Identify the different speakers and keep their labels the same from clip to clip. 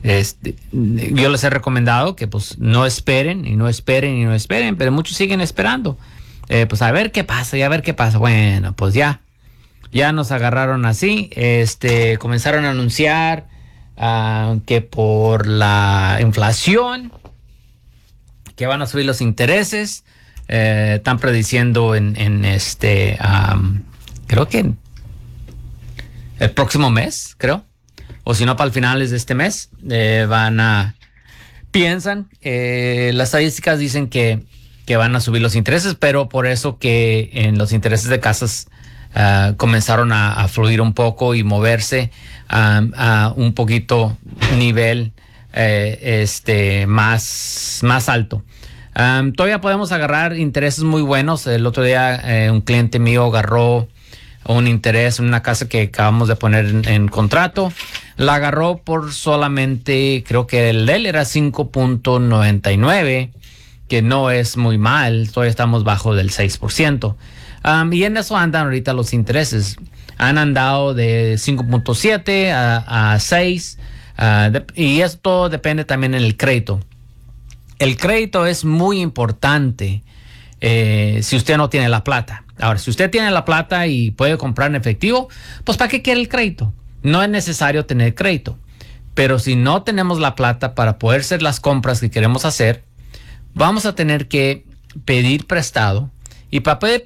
Speaker 1: Yo les he recomendado que pues no esperen y no esperen y no esperen, pero muchos siguen esperando. Pues a ver qué pasa y a ver qué pasa. Bueno, pues ya nos agarraron así. Comenzaron a anunciar que por la inflación que van a subir los intereses. Están prediciendo creo que el próximo mes, creo, o si no para el finales de este mes, piensan, las estadísticas dicen que van a subir los intereses, pero por eso que en los intereses de casas comenzaron a fluir un poco y moverse a un poquito nivel más alto. Todavía podemos agarrar intereses muy buenos. El otro día un cliente mío agarró un interés en una casa que acabamos de poner en contrato. La agarró por solamente, creo que el de él era 5.99, que no es muy mal. Todavía estamos bajo del 6%. Y en eso andan ahorita los intereses. Han andado de 5.7 a 6. Y esto depende también del crédito. El crédito es muy importante si usted no tiene la plata. Ahora, si usted tiene la plata y puede comprar en efectivo, pues ¿para qué quiere el crédito? No es necesario tener crédito. Pero si no tenemos la plata para poder hacer las compras que queremos hacer, vamos a tener que pedir prestado. Y para pedir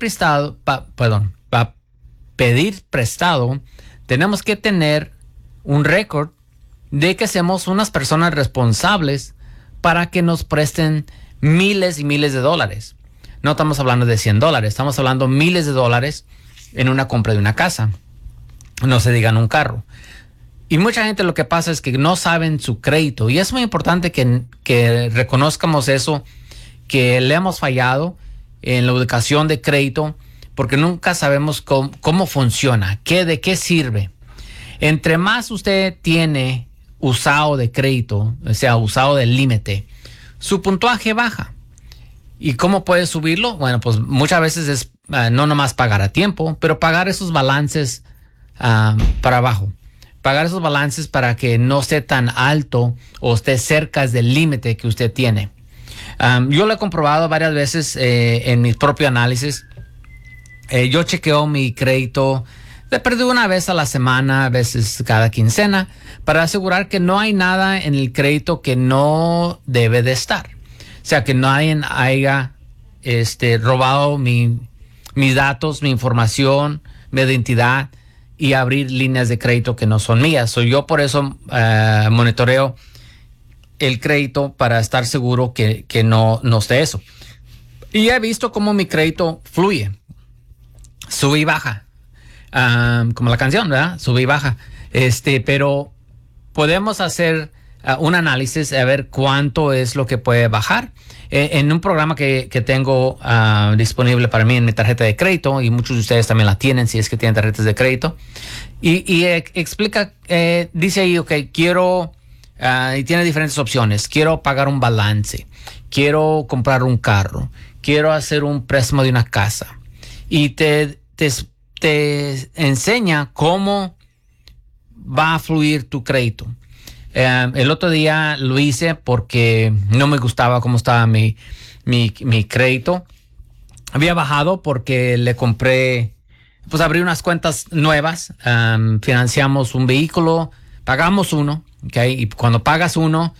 Speaker 1: prestado, tenemos que tener un récord de que somos unas personas responsables para que nos presten miles y miles de dólares. No estamos hablando de $100, estamos hablando miles de dólares en una compra de una casa. No se diga en un carro. Y mucha gente lo que pasa es que no saben su crédito. Y es muy importante que reconozcamos eso, que le hemos fallado en la educación de crédito, porque nunca sabemos cómo funciona, de qué sirve. Entre más usted tiene usado de crédito, o sea, usado del límite, su puntaje baja. ¿Y cómo puede subirlo? Bueno, pues muchas veces es no nomás pagar a tiempo, pero pagar esos balances para abajo. Pagar esos balances para que no esté tan alto o esté cerca del límite que usted tiene. Yo lo he comprobado varias veces en mi propio análisis. Yo chequeo mi crédito de perdido una vez a la semana, a veces cada quincena, para asegurar que no hay nada en el crédito que no debe de estar. O sea, que nadie haya robado mis datos, mi información, mi identidad y abrir líneas de crédito que no son mías. Yo por eso monitoreo el crédito para estar seguro que no esté eso. Y he visto cómo mi crédito fluye. Sube y baja. Como la canción, ¿verdad? Sube y baja. Pero podemos hacer un análisis a ver cuánto es lo que puede bajar. En un programa que tengo disponible para mí en mi tarjeta de crédito, y muchos de ustedes también la tienen si es que tienen tarjetas de crédito, y explica, dice ahí, ok, quiero, y tiene diferentes opciones. Quiero pagar un balance, quiero comprar un carro, quiero hacer un préstamo de una casa, y te enseña cómo va a fluir tu crédito. El otro día lo hice porque no me gustaba cómo estaba mi crédito. Había bajado porque le compré, pues abrí unas cuentas nuevas, financiamos un vehículo, pagamos uno, ¿okay? Y cuando pagas uno,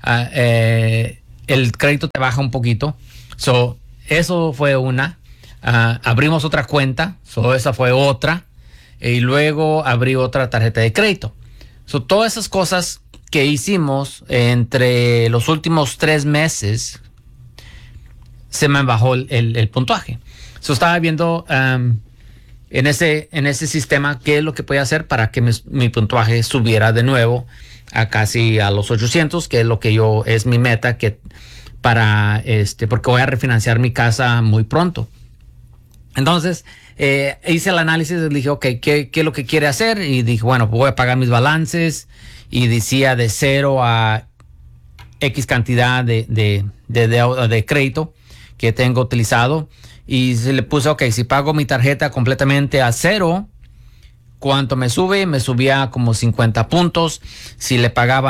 Speaker 1: el crédito te baja un poquito. Eso fue una. Abrimos otra cuenta, esa fue otra, y luego abrí otra tarjeta de crédito. Todas esas cosas que hicimos entre los últimos 3 meses, se me bajó el puntaje. Estaba viendo en ese sistema qué es lo que podía hacer para que mi puntaje subiera de nuevo a casi a los 800, que es lo que es mi meta, porque voy a refinanciar mi casa muy pronto. Entonces, hice el análisis y dije, ok, ¿qué es lo que quiere hacer? Y dije, bueno, pues voy a pagar mis balances, y decía de 0 a X cantidad de crédito que tengo utilizado. Y se le puse, ok, si pago mi tarjeta completamente a 0, ¿cuánto me sube? Me subía como 50 puntos. Si le pagaban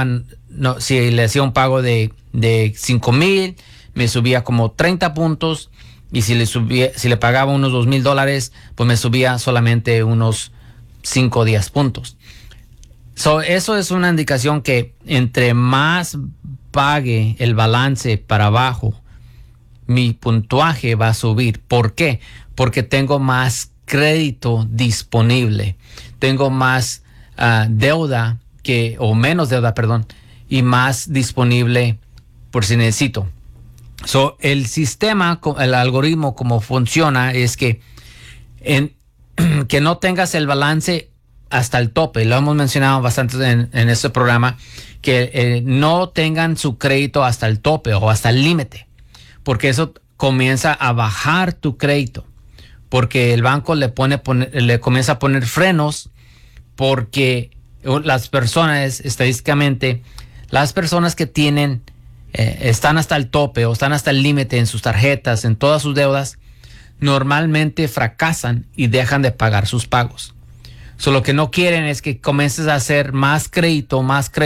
Speaker 1: no, si le hacía un pago de 5,000, me subía como 30 puntos. Y si le pagaba unos $2,000, pues me subía solamente unos 5 o 10 puntos. Eso es una indicación que entre más pague el balance para abajo, mi puntuaje va a subir. ¿Por qué? Porque tengo más crédito disponible. Tengo más deuda o menos deuda, perdón, y más disponible por si necesito. El sistema, el algoritmo, como funciona es que que no tengas el balance hasta el tope. Lo hemos mencionado bastante en este programa, que no tengan su crédito hasta el tope o hasta el límite, porque eso comienza a bajar tu crédito, porque el banco le comienza a poner frenos, porque las personas, estadísticamente, las personas que están hasta el tope o están hasta el límite en sus tarjetas, en todas sus deudas, normalmente fracasan y dejan de pagar sus pagos. Lo que no quieren es que comiences a hacer más crédito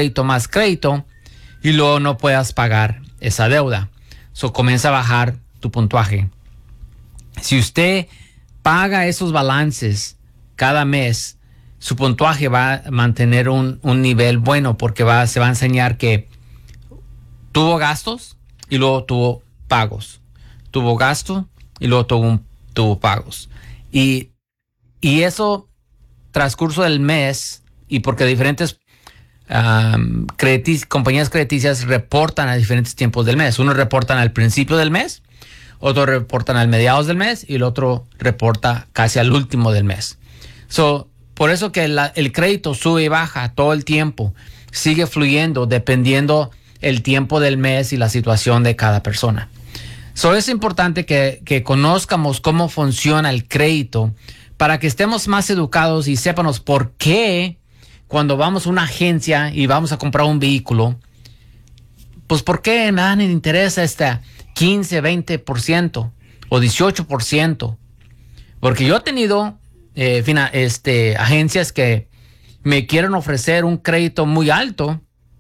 Speaker 1: y luego no puedas pagar esa deuda. Comienza a bajar tu puntuaje. Si usted paga esos balances cada mes, su puntuaje va a mantener un nivel bueno, porque se va a enseñar que tuvo gastos y luego tuvo pagos. Tuvo gasto y luego tuvo pagos. Y eso, transcurso del mes, y porque diferentes compañías crediticias reportan a diferentes tiempos del mes. Unos reportan al principio del mes, otros reportan al mediados del mes y el otro reporta casi al último del mes. Por eso que el crédito sube y baja todo el tiempo. Sigue fluyendo dependiendo el tiempo del mes y la situación de cada persona. Es importante que conozcamos cómo funciona el crédito para que estemos más educados y sepamos por qué cuando vamos a una agencia y vamos a comprar un vehículo, pues por qué me dan el interés 15, 20% o 18%. Porque yo he tenido agencias que me quieren ofrecer un crédito muy alto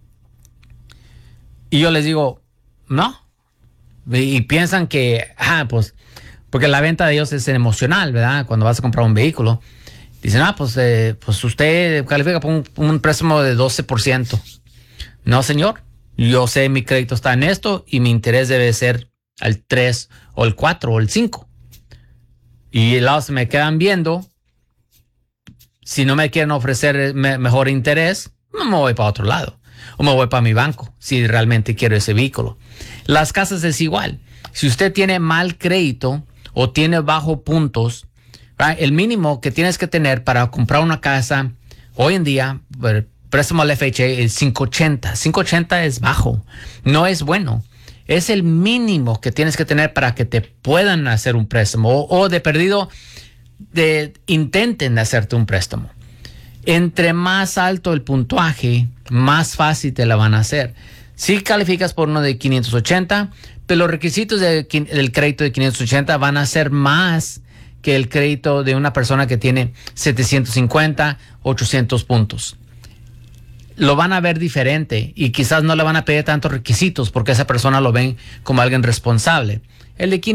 Speaker 1: y yo les digo, no. Y piensan que, pues, porque la venta de ellos es emocional, ¿verdad? Cuando vas a comprar un vehículo, dicen, pues usted califica por un préstamo de 12%. No, señor. Yo sé mi crédito está en esto y mi interés debe ser al 3 o el 4 o el 5. Y los me quedan viendo. Si no me quieren ofrecer mejor interés, me voy para otro lado. O me voy para mi banco, si realmente quiero ese vehículo. Las casas es igual. Si usted tiene mal crédito o tiene bajo puntos, ¿right? El mínimo que tienes que tener para comprar una casa hoy en día, préstamo al FHA, es 580. 580 es bajo, no es bueno. Es el mínimo que tienes que tener para que te puedan hacer un préstamo o de perdido intenten hacerte un préstamo. Entre más alto el puntuaje, más fácil te la van a hacer. Si calificas por uno de 580, pero los requisitos del crédito de 580 van a ser más que el crédito de una persona que tiene 750, 800 puntos. Lo van a ver diferente y quizás no le van a pedir tantos requisitos porque esa persona lo ven como alguien responsable. El de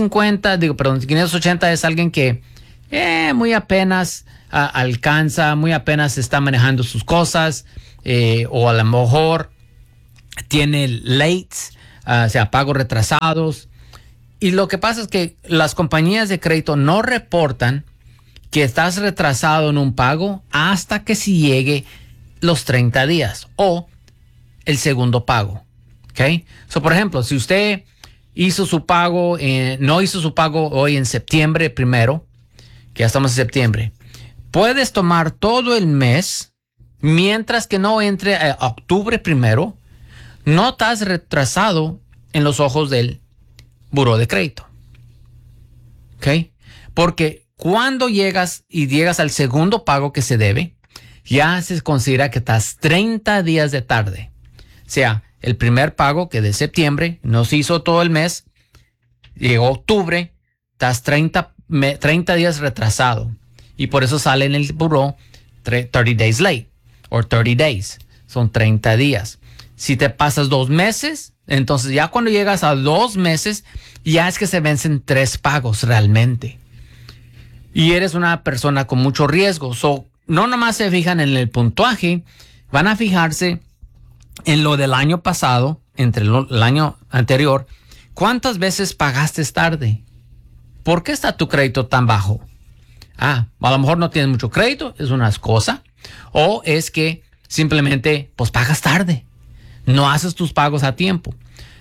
Speaker 1: 580 es alguien que muy apenas alcanza, muy apenas está manejando sus cosas, o a lo mejor tiene lates, o sea, pagos retrasados. Y lo que pasa es que las compañías de crédito no reportan que estás retrasado en un pago hasta que si llegue los 30 días o el segundo pago. ¿Ok? Por ejemplo, si usted hizo su pago, no hizo su pago hoy en septiembre primero, que ya estamos en septiembre, puedes tomar todo el mes mientras que no entre a octubre primero. No estás retrasado en los ojos del buró de crédito. ¿Ok? Porque cuando llegas al segundo pago que se debe, ya se considera que estás 30 días de tarde. O sea, el primer pago que de septiembre no se hizo todo el mes, llegó octubre, estás 30 días retrasado. Y por eso sale en el buró 30 days late o 30 days. Son 30 días. Si te pasas 2 meses, entonces ya cuando llegas a 2 meses, ya es que se vencen 3 pagos realmente. Y eres una persona con mucho riesgo. So, no nomás se fijan en el puntuaje, van a fijarse en lo del año pasado, entre el año anterior. ¿Cuántas veces pagaste tarde? ¿Por qué está tu crédito tan bajo? A lo mejor no tienes mucho crédito, es una cosa. O es que simplemente pues pagas tarde. No haces tus pagos a tiempo.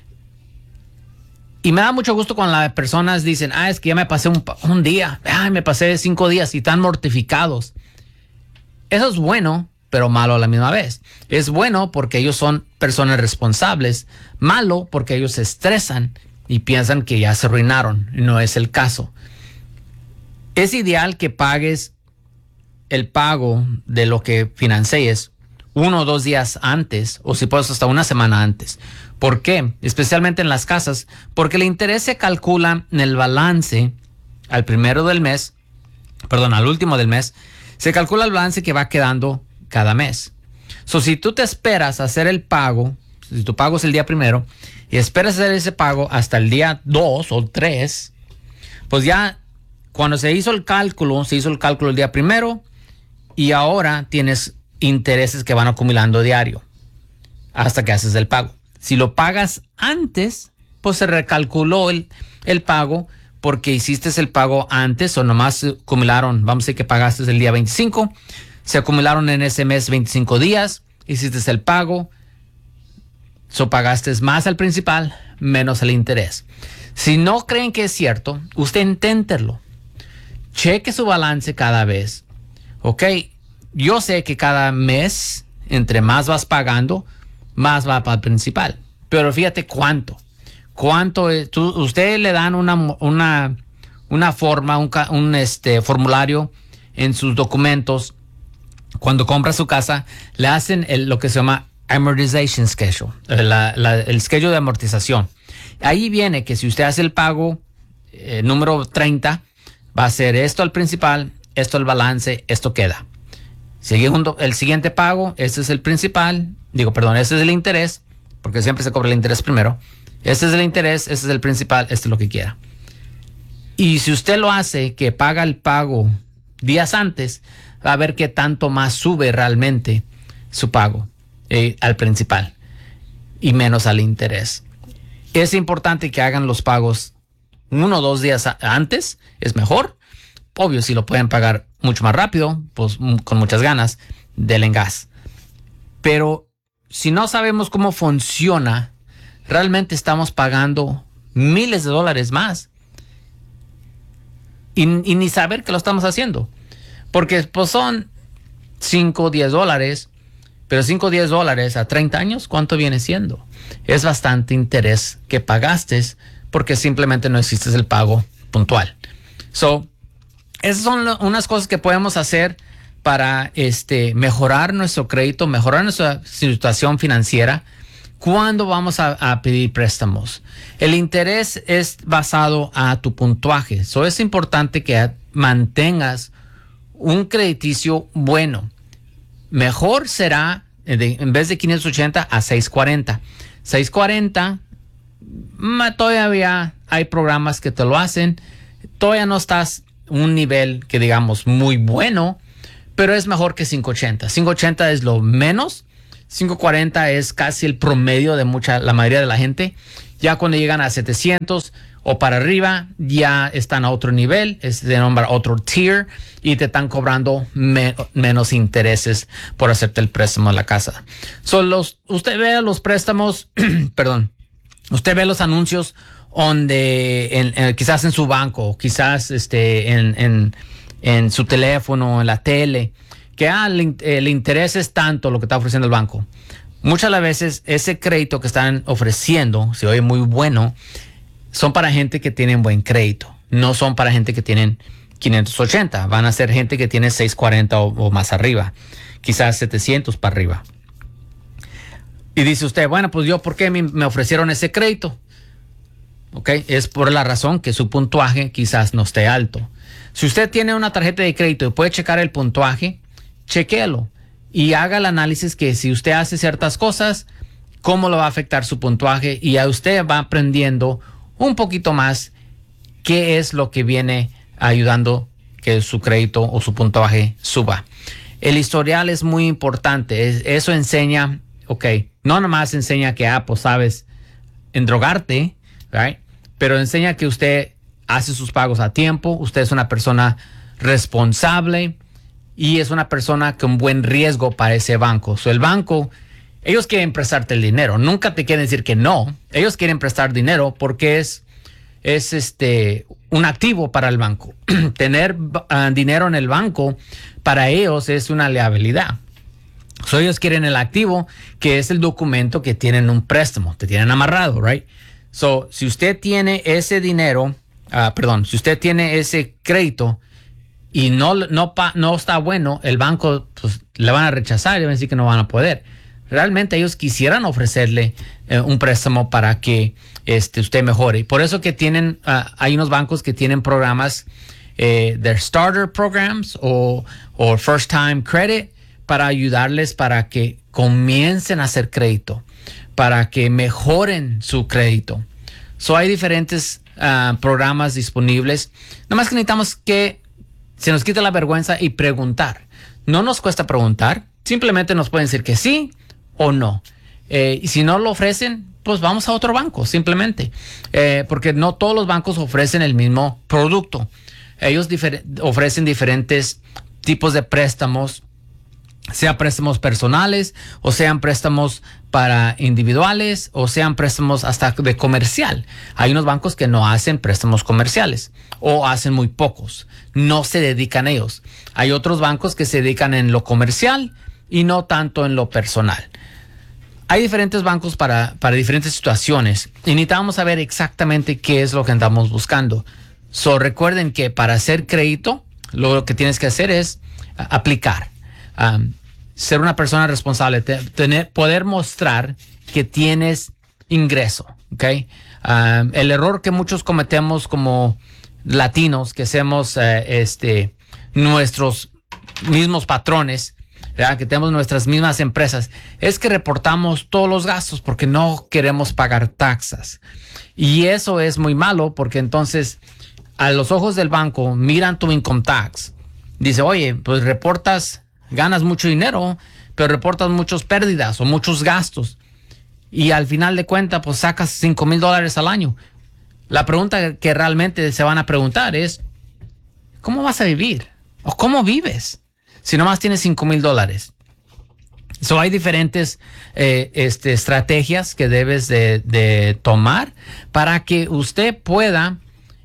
Speaker 1: Y me da mucho gusto cuando las personas dicen, es que ya me pasé un día, me pasé 5 días y están mortificados. Eso es bueno, pero malo a la misma vez. Es bueno porque ellos son personas responsables. Malo porque ellos se estresan y piensan que ya se arruinaron. No es el caso. Es ideal que pagues el pago de lo que financies 1 o 2 días antes, o si puedes hasta una semana antes. ¿Por qué? Especialmente en las casas, porque el interés se calcula en el balance al último del mes, se calcula el balance que va quedando cada mes. Si tú te esperas a hacer el pago, si tu pago es el día 1 y esperas hacer ese pago hasta el día 2 o 3, pues ya cuando se hizo el cálculo el día 1 y ahora tienes intereses que van acumulando diario hasta que haces el pago. Si lo pagas antes, pues se recalculó el pago porque hiciste el pago antes o nomás se acumularon, vamos a decir que pagaste el día 25, se acumularon en ese mes 25 días, hiciste el pago, pagaste más al principal, menos el interés. Si no creen que es cierto, usted inténtelo. Cheque su balance cada vez. Ok, yo sé que cada mes, entre más vas pagando, más va para el principal. Pero fíjate cuánto es. Usted le dan una forma, un formulario en sus documentos. Cuando compra su casa, le hacen lo que se llama amortization schedule, el schedule de amortización. Ahí viene que si usted hace el pago número 30, va a ser esto al principal, esto al balance, esto queda. Segundo, el siguiente pago, este es el principal, este es el interés, porque siempre se cobra el interés primero. Este es el interés, este es el principal, este es lo que quiera. Y si usted lo hace, que paga el pago días antes, va a ver qué tanto más sube realmente su pago al principal y menos al interés. Es importante que hagan los pagos 1 o 2 días antes, es mejor. Obvio, si lo pueden pagar mucho más rápido, pues con muchas ganas, denle gas. Pero si no sabemos cómo funciona, realmente estamos pagando miles de dólares más. Y ni saber que lo estamos haciendo. Porque pues son 5 o 10 dólares, pero 5 o 10 dólares a 30 años, ¿cuánto viene siendo? Es bastante interés que pagaste porque simplemente no hiciste el pago puntual. Esas son unas cosas que podemos hacer para mejorar nuestro crédito, mejorar nuestra situación financiera cuando vamos a pedir préstamos. El interés es basado a tu puntuaje. Es importante que mantengas un crediticio bueno. Mejor será en vez de 580 a 640. 640, todavía hay programas que te lo hacen. Todavía no estás un nivel que digamos muy bueno, pero es mejor que 580. 580 es lo menos. 540 es casi el promedio de la mayoría de la gente. Ya cuando llegan a 700 o para arriba, ya están a otro nivel, se nombra otro tier y te están cobrando menos intereses por hacerte el préstamo de la casa. Usted ve los préstamos, perdón, usted ve los anuncios donde quizás en su banco, quizás en su teléfono, en la tele, que el interés es tanto lo que está ofreciendo el banco. Muchas de las veces ese crédito que están ofreciendo, se oye muy bueno, son para gente que tienen buen crédito. No son para gente que tienen 580. Van a ser gente que tiene 640 o más arriba. Quizás 700 para arriba. Y dice usted, bueno, pues yo, ¿por qué me ofrecieron ese crédito? Ok, es por la razón que su puntuaje quizás no esté alto. Si usted tiene una tarjeta de crédito y puede checar el puntuaje, chequéalo y haga el análisis que si usted hace ciertas cosas, cómo lo va a afectar su puntuaje, y a usted va aprendiendo un poquito más qué es lo que viene ayudando que su crédito o su puntuaje suba. El historial es muy importante. Eso enseña, no nomás enseña que, pues sabes endrogarte, right? Pero enseña que usted hace sus pagos a tiempo, usted es una persona responsable y es una persona con buen riesgo para ese banco. El banco, ellos quieren prestarte el dinero, nunca te quieren decir que no. Ellos quieren prestar dinero porque es un activo para el banco. Tener dinero en el banco para ellos es una liabilidad. Ellos quieren el activo, que es el documento que tienen un préstamo, te tienen amarrado, right? Si usted tiene ese dinero, si usted tiene ese crédito y no está bueno, el banco pues, le van a rechazar y van a decir que no van a poder. Realmente ellos quisieran ofrecerle un préstamo para que usted mejore. Por eso que tienen, hay unos bancos que tienen programas, their starter programs o first time credit, para ayudarles para que comiencen a hacer crédito, para que mejoren su crédito. Hay diferentes programas disponibles. Nada más que necesitamos que se nos quite la vergüenza y preguntar. No nos cuesta preguntar, simplemente nos pueden decir que sí o no. Y si no lo ofrecen, pues vamos a otro banco, simplemente. Porque no todos los bancos ofrecen el mismo producto. Ellos ofrecen diferentes tipos de préstamos, sean préstamos personales o sean préstamos para individuales o sean préstamos hasta de comercial. Hay unos bancos que no hacen préstamos comerciales o hacen muy pocos. No se dedican a ellos. Hay otros bancos que se dedican en lo comercial y no tanto en lo personal. Hay diferentes bancos para diferentes situaciones y necesitamos saber exactamente qué es lo que andamos buscando. Recuerden que para hacer crédito, lo que tienes que hacer es aplicar. Ser una persona responsable, poder mostrar que tienes ingreso, el error que muchos cometemos como latinos, que hacemos nuestros mismos patrones, ¿verdad? Que tenemos nuestras mismas empresas, es que reportamos todos los gastos porque no queremos pagar taxas. Y eso es muy malo porque entonces a los ojos del banco miran tu income tax. Dice, oye, pues ganas mucho dinero, pero reportas muchas pérdidas o muchos gastos. Y al final de cuentas, pues sacas $5,000 al año. La pregunta que realmente se van a preguntar es, ¿cómo vas a vivir? ¿O cómo vives si nomás tienes $5,000? Hay diferentes estrategias que debes de tomar para que usted pueda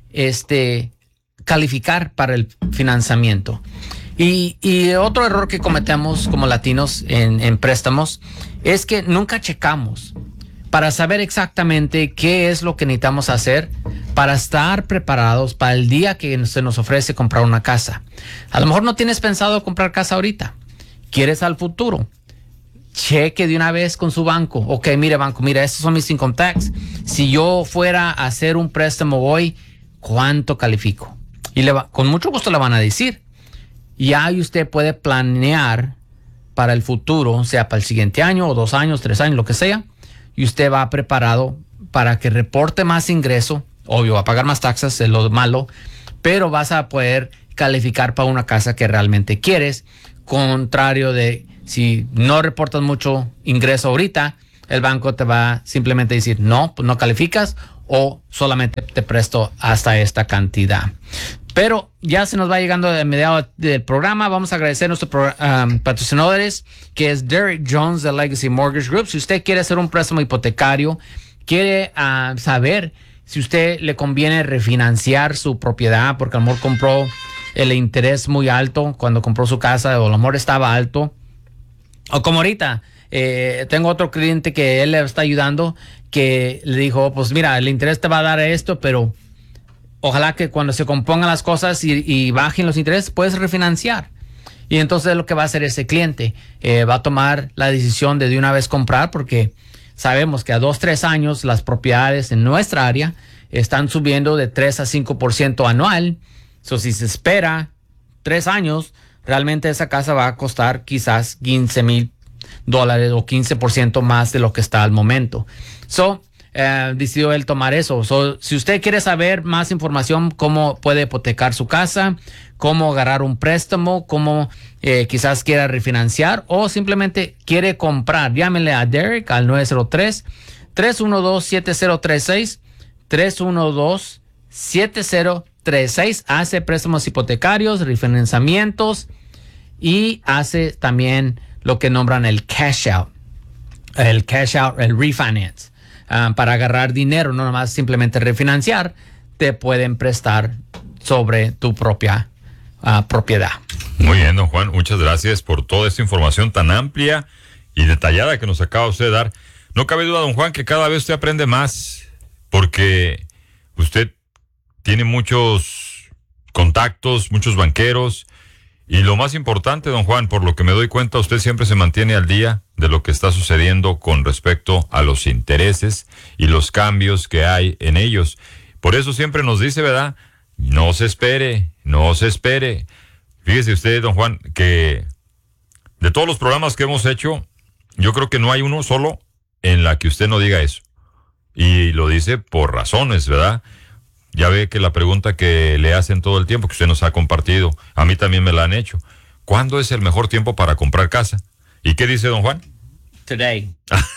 Speaker 1: calificar para el financiamiento. Y otro error que cometemos como latinos en préstamos es que nunca checamos para saber exactamente qué es lo que necesitamos hacer para estar preparados para el día que se nos ofrece comprar una casa. A lo mejor no tienes pensado comprar casa ahorita, quieres al futuro. Cheque de una vez con su banco. Mire banco, estos son mis income tax. Si yo fuera a hacer un préstamo hoy, ¿cuánto califico? Y con mucho gusto le van a decir. Y ahí usted puede planear para el futuro, sea para el siguiente año o 2 años, 3 años, lo que sea. Y usted va preparado para que reporte más ingreso. Obvio, va a pagar más taxas, es lo malo. Pero vas a poder calificar para una casa que realmente quieres. Contrario de si no reportas mucho ingreso ahorita, el banco te va simplemente a decir, no, pues no calificas o solamente te presto hasta esta cantidad. Pero ya se nos va llegando de mediado del programa. Vamos a agradecer a nuestros patrocinadores, que es Derek Jones de Legacy Mortgage Group. Si usted quiere hacer un préstamo hipotecario, quiere saber si usted le conviene refinanciar su propiedad, porque a lo mejor compró el interés muy alto cuando compró su casa, o a lo mejor estaba alto. O como ahorita, tengo otro cliente que él le está ayudando, que le dijo, pues mira, el interés te va a dar esto, pero ojalá que cuando se compongan las cosas y bajen los intereses, puedes refinanciar. Y entonces lo que va a hacer ese cliente, va a tomar la decisión de una vez comprar, porque sabemos que a 2-3 años las propiedades en nuestra área están subiendo de 3 a 5% anual. Si se espera 3 años, realmente esa casa va a costar quizás $15,000 dólares o 15% más de lo que está al momento. Decidió él tomar eso. Si usted quiere saber más información, cómo puede hipotecar su casa, cómo agarrar un préstamo, cómo quizás quiera refinanciar o simplemente quiere comprar, llámenle a Derek al 903-312-7036, 312-7036. Hace préstamos hipotecarios, refinanciamientos y hace también lo que nombran el cash out, el refinance. Para agarrar dinero, no nomás simplemente refinanciar, te pueden prestar sobre tu propia propiedad.
Speaker 2: Muy bien, don Juan, muchas gracias por toda esta información tan amplia y detallada que nos acaba usted de dar. No cabe duda, don Juan, que cada vez usted aprende más, porque usted tiene muchos contactos, muchos banqueros, y lo más importante, don Juan, por lo que me doy cuenta, usted siempre se mantiene al día de lo que está sucediendo con respecto a los intereses y los cambios que hay en ellos. Por eso siempre nos dice, ¿verdad? No se espere, no se espere. Fíjese usted, don Juan, que de todos los programas que hemos hecho, yo creo que no hay uno solo en la que usted no diga eso. Y lo dice por razones, ¿verdad? Ya ve que la pregunta que le hacen todo el tiempo, que usted nos ha compartido, a mí también me la han hecho. ¿Cuándo es el mejor tiempo para comprar casa? ¿Y qué dice don Juan?
Speaker 1: Today.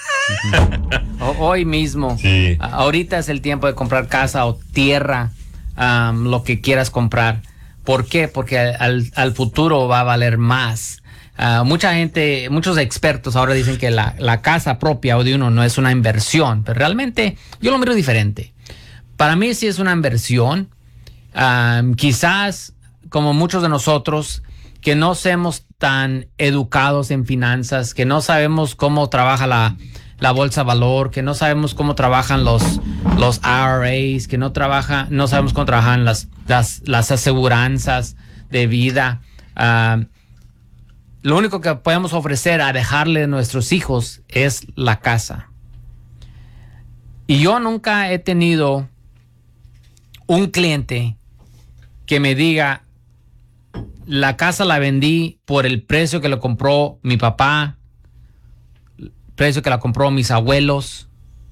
Speaker 1: Hoy mismo.
Speaker 2: Sí.
Speaker 1: Ahorita es el tiempo de comprar casa o tierra, lo que quieras comprar. ¿Por qué? Porque al futuro va a valer más. Mucha gente, muchos expertos ahora dicen que la casa propia o de uno no es una inversión, pero realmente yo lo miro diferente. Para mí sí es una inversión. Quizás como muchos de nosotros que no somos tan educados en finanzas, que no sabemos cómo trabaja la bolsa de valor, que no sabemos cómo trabajan los IRAs, que no sabemos cómo trabajan las aseguranzas de vida. Lo único que podemos ofrecer a dejarle a nuestros hijos es la casa. Y yo nunca he tenido un cliente que me diga, la casa la vendí por el precio que lo compró mi papá, el precio que la compró mis abuelos.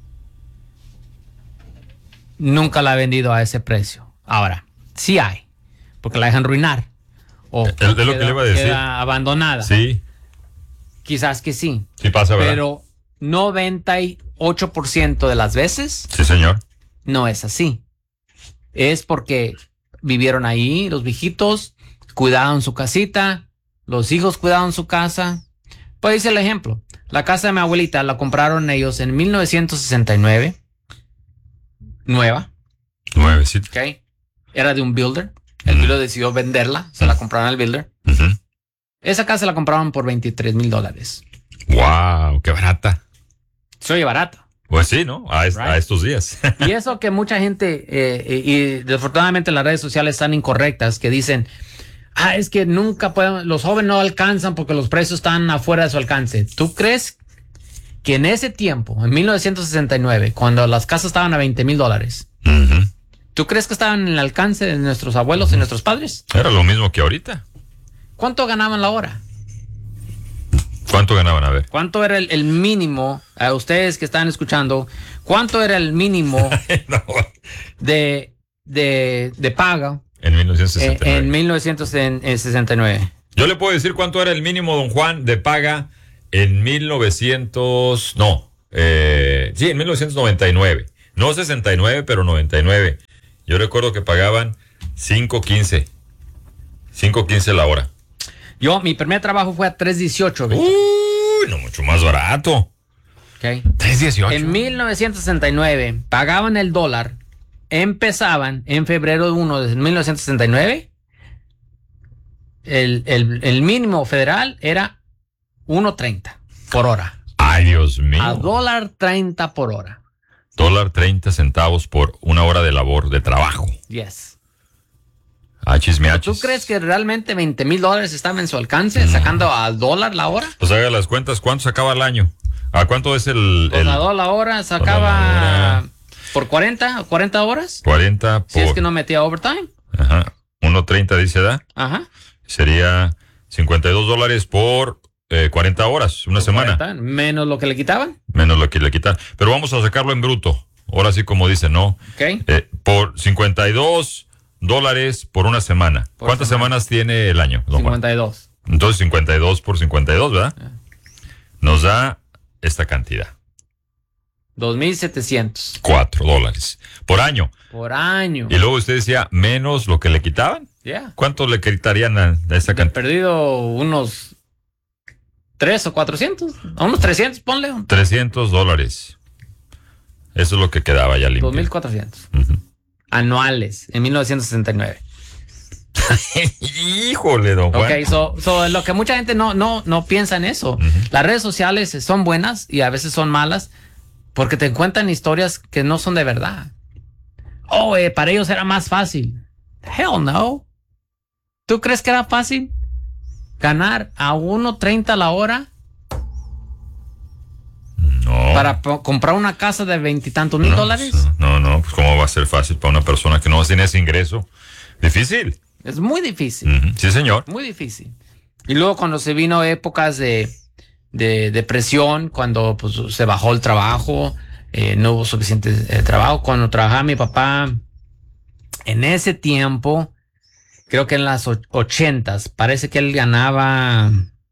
Speaker 1: Nunca la he vendido a ese precio. Ahora, sí hay, porque la dejan arruinar. O
Speaker 2: es lo que le iba a decir.
Speaker 1: Queda abandonada.
Speaker 2: Sí.
Speaker 1: Quizás que sí.
Speaker 2: Sí pasa, ¿verdad?
Speaker 1: Pero 98% de las veces.
Speaker 2: Sí, señor.
Speaker 1: No es así. Es porque vivieron ahí, los viejitos cuidaron su casita, los hijos cuidaron su casa. Pues dice el ejemplo. La casa de mi abuelita la compraron ellos en 1969. Nueva.
Speaker 2: Nuevecita.
Speaker 1: Okay. Era de un builder. El builder decidió venderla. Se la compraron al builder. Esa casa la compraron por $23,000.
Speaker 2: ¡Wow! ¡Qué barata!
Speaker 1: Se oye barata.
Speaker 2: Pues sí, ¿no? A estos días.
Speaker 1: Y eso que mucha gente, y desafortunadamente las redes sociales están incorrectas, que dicen, es que nunca pueden, los jóvenes no alcanzan porque los precios están afuera de su alcance. ¿Tú crees que en ese tiempo, en 1969, cuando las casas estaban a $20,000, ¿tú crees que estaban en el alcance de nuestros abuelos y nuestros padres?
Speaker 2: Era lo mismo que ahorita.
Speaker 1: ¿Cuánto ganaban la hora?
Speaker 2: ¿Cuánto ganaban? A ver.
Speaker 1: ¿Cuánto era el mínimo, a ustedes que están escuchando, cuánto era el mínimo
Speaker 2: no.
Speaker 1: de paga
Speaker 2: en 1969?
Speaker 1: En 1969.
Speaker 2: Yo le puedo decir cuánto era el mínimo, don Juan, de paga en 1900... No, sí, en 1999. No 69, pero 99. Yo recuerdo que pagaban $5.15. $5.15 la hora.
Speaker 1: Mi primer trabajo fue a $3.18.
Speaker 2: Uy, no, mucho más barato.
Speaker 1: Okay.
Speaker 2: $3.18.
Speaker 1: En 1969 pagaban el dólar. Empezaban en febrero 1 de 1969. El mínimo federal era 1.30 por hora.
Speaker 2: Ay, Dios mío.
Speaker 1: A $1.30 por hora.
Speaker 2: $1.30 por una hora de labor, de trabajo.
Speaker 1: Yes.
Speaker 2: Achis.
Speaker 1: ¿Tú crees que realmente $20,000 estaban en su alcance, sacando al $1 la hora?
Speaker 2: Pues haga las cuentas, ¿cuánto sacaba al año? ¿A cuánto es el...?
Speaker 1: Pues a $2 la hora sacaba por 40 horas.
Speaker 2: 40 por...
Speaker 1: Si es que no metía overtime.
Speaker 2: Ajá. 1.30 dice, ¿da?
Speaker 1: Ajá.
Speaker 2: Sería $52 por 40 horas, una semana.
Speaker 1: 40, menos lo que le quitaban.
Speaker 2: Menos lo que le quitan. Pero vamos a sacarlo en bruto. Ahora sí, como dicen, ¿no?
Speaker 1: Ok.
Speaker 2: Por $52 por una semana.
Speaker 1: Por
Speaker 2: ¿Cuántas
Speaker 1: semana.
Speaker 2: semanas tiene el año, don Juan?
Speaker 1: 52.
Speaker 2: Entonces 52 por 52, ¿verdad? Nos da esta cantidad.
Speaker 1: 2,700
Speaker 2: $4 por año.
Speaker 1: por año.
Speaker 2: Y luego usted decía, menos lo que le quitaban.
Speaker 1: Ya.
Speaker 2: ¿Cuánto le quitarían a esa
Speaker 1: He
Speaker 2: cantidad?
Speaker 1: perdido unos 300 o 400. A unos 300, ponle.
Speaker 2: $300. Eso es lo que quedaba ya limpio.
Speaker 1: 2,400
Speaker 2: Ujú.
Speaker 1: anuales en 1969.
Speaker 2: Híjole, don Juan.
Speaker 1: Ok, so lo que mucha gente no piensa en eso. Las redes sociales son buenas y a veces son malas porque te cuentan historias que no son de verdad. Oh, para ellos era más fácil. Hell no. ¿Tú crees que era fácil ganar a 1.30 la hora
Speaker 2: No.
Speaker 1: para comprar una casa de $20 mil dólares?
Speaker 2: No, pues cómo va a ser fácil para una persona que no tiene ese ingreso. Difícil.
Speaker 1: Es muy difícil.
Speaker 2: Ujú. Sí, señor.
Speaker 1: Muy difícil. Y luego cuando se vino épocas de depresión, cuando pues, se bajó el trabajo, no hubo suficiente trabajo. Cuando trabajaba mi papá, en ese tiempo, creo que en las 80s, parece que él ganaba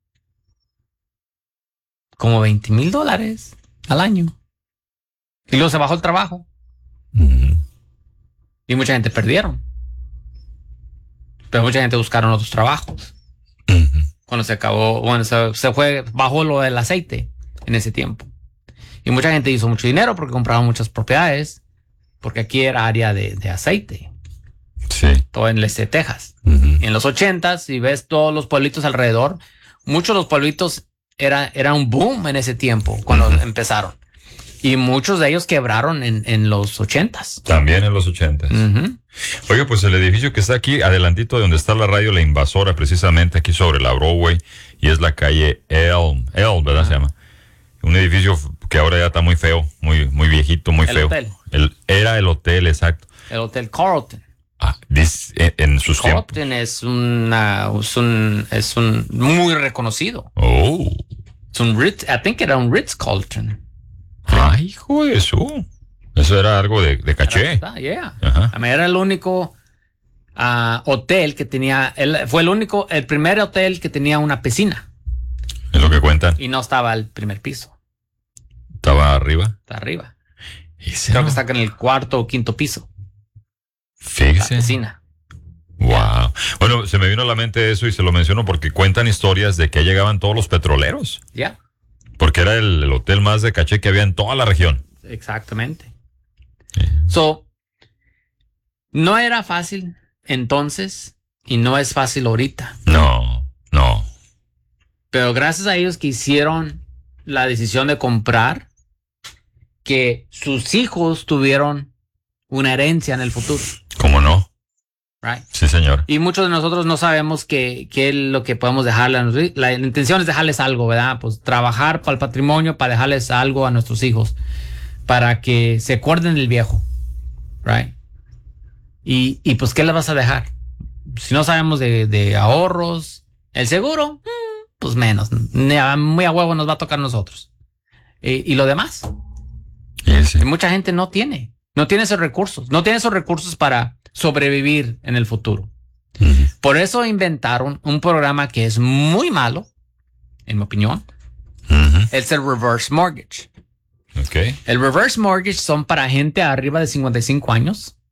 Speaker 1: como $20,000 al año. Y luego se bajó el trabajo.
Speaker 2: Ujú.
Speaker 1: Y mucha gente perdieron. Pero mucha gente buscaron otros trabajos.
Speaker 2: Ujú.
Speaker 1: Cuando se acabó, bueno, se fue, bajó lo del aceite en ese tiempo. Y mucha gente hizo mucho dinero porque compraban muchas propiedades, porque aquí era área de aceite,
Speaker 2: Sí.
Speaker 1: todo en el este de Texas.
Speaker 2: Ujú.
Speaker 1: En los 80s, si ves todos los pueblitos alrededor, muchos de los pueblitos era un boom en ese tiempo, cuando empezaron. Y muchos de ellos quebraron en los 80s.
Speaker 2: También en los 80.
Speaker 1: Ujú.
Speaker 2: Oiga, pues el edificio que está aquí, adelantito de donde está la radio La Invasora, precisamente aquí sobre la Broadway, y es la calle Elm, ¿verdad? Se llama. Un edificio que ahora ya está muy feo, muy viejito, muy
Speaker 1: El
Speaker 2: feo.
Speaker 1: hotel.
Speaker 2: Era el hotel, exacto.
Speaker 1: El Hotel Carlton.
Speaker 2: En sus tiempos.
Speaker 1: Carlton es un muy reconocido.
Speaker 2: Oh.
Speaker 1: Es un Ritz, I think era un Ritz Carlton.
Speaker 2: Ay, hijo de eso. Eso era algo de caché.
Speaker 1: Yeah.
Speaker 2: Ajá.
Speaker 1: I mean, era el único hotel que tenía, fue el primer hotel que tenía una piscina
Speaker 2: Es lo que cuentan.
Speaker 1: y no estaba al primer piso,
Speaker 2: Estaba arriba.
Speaker 1: está arriba.
Speaker 2: Ese
Speaker 1: Creo
Speaker 2: no.
Speaker 1: que está en el cuarto o quinto piso, la
Speaker 2: Fíjese.
Speaker 1: piscina.
Speaker 2: Wow. Bueno, se me vino a la mente eso y se lo menciono porque cuentan historias de que llegaban todos los petroleros.
Speaker 1: Ya,
Speaker 2: Porque era el hotel más de caché que había en toda la región.
Speaker 1: exactamente. So, no era fácil entonces y no es fácil ahorita.
Speaker 2: No.
Speaker 1: Pero gracias a ellos que hicieron la decisión de comprar, que sus hijos tuvieron una herencia en el futuro.
Speaker 2: ¿Cómo no?
Speaker 1: Right?
Speaker 2: Sí, señor.
Speaker 1: Y muchos de nosotros no sabemos qué es lo que podemos dejarle. La intención es dejarles algo, ¿verdad? Pues trabajar para el patrimonio, para dejarles algo a nuestros hijos, para que se acuerden del viejo. Right? Y pues, ¿qué les vas a dejar? Si no sabemos de ahorros, el seguro, pues menos. Muy a huevo nos va a tocar a nosotros. Y lo demás.
Speaker 2: Ese.
Speaker 1: Y mucha gente no tiene esos recursos. No tiene esos recursos para sobrevivir en el futuro.
Speaker 2: Ujú.
Speaker 1: Por eso inventaron un programa que es muy malo, en mi opinión.
Speaker 2: Ujú.
Speaker 1: Es el reverse mortgage.
Speaker 2: Ok.
Speaker 1: El reverse mortgage son para gente arriba de 55 años